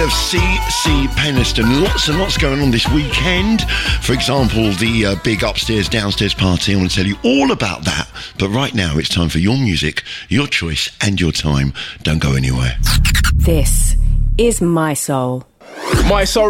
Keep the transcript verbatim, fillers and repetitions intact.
Of C C Peniston. Lots and lots going on this weekend. For example, the uh, big upstairs, downstairs party. I want to tell you all about that. But right now, it's time for your music, your choice, and your time. Don't go anywhere. This is My Soul. My Soul